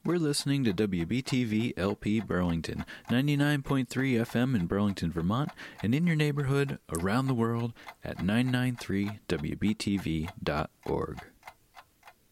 We're listening to WBTV LP Burlington, 99.3 FM in Burlington, Vermont, and in your neighborhood around the world at 993wbtv.org.